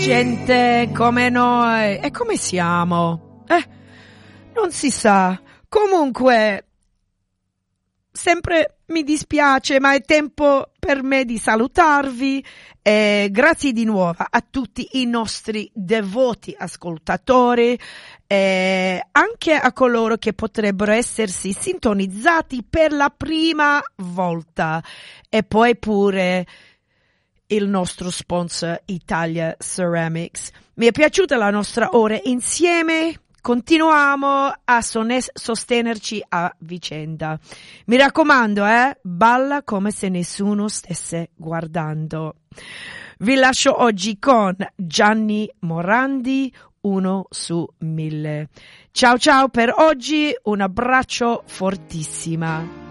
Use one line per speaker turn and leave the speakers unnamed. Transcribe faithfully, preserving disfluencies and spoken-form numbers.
gente come noi. E come siamo? Eh, non si sa. Comunque, sempre mi dispiace, ma è tempo per me di salutarvi. Eh, grazie di nuovo a tutti i nostri devoti ascoltatori, eh, anche a coloro che potrebbero essersi sintonizzati per la prima volta, e poi pure il nostro sponsor Italia Ceramics. Mi è piaciuta la nostra ora insieme. Continuiamo a sostenerci a vicenda. Mi raccomando, eh, balla come se nessuno stesse guardando. Vi lascio oggi con Gianni Morandi, uno su mille. Ciao ciao per oggi, un abbraccio fortissimo.